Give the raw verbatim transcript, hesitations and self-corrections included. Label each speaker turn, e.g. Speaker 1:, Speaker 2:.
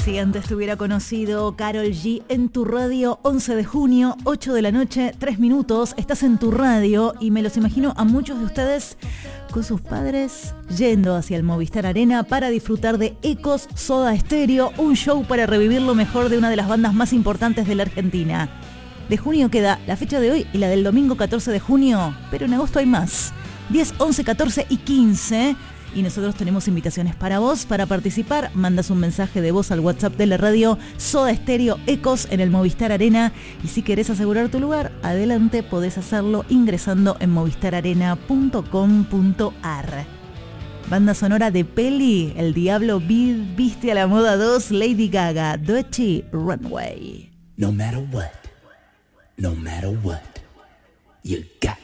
Speaker 1: Si antes te hubiera conocido, Karol G en tu radio, once de junio, ocho de la noche, tres minutos, estás en tu radio y me los imagino a muchos de ustedes con sus padres yendo hacia el Movistar Arena para disfrutar de Ecos Soda Stereo, un show para revivir lo mejor de una de las bandas más importantes de la Argentina. De junio queda la fecha de hoy y la del domingo catorce de junio, pero en agosto hay más, diez, once, catorce y quince. Y nosotros tenemos invitaciones para vos para participar. Mandas un mensaje de voz al WhatsApp de la radio Soda Stereo Ecos en el Movistar Arena. Y si querés asegurar tu lugar, adelante, podés hacerlo ingresando en movistar arena punto com punto ar. Banda sonora de peli, El Diablo Viste a la Moda dos, Lady Gaga, Doechii, Runway.
Speaker 2: No matter what, no matter what, you got